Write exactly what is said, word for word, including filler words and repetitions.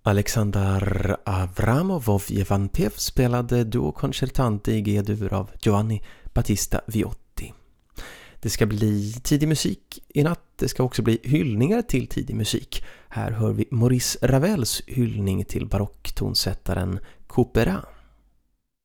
Alexander Avramov och Jevanpev spelade Duo Concertante i G-dur av Giovanni Battista Viotti. Det ska bli tidig musik i natt. Det ska också bli hyllningar till tidig musik. Här hör vi Maurice Ravels hyllning till barocktonsättaren Couperin.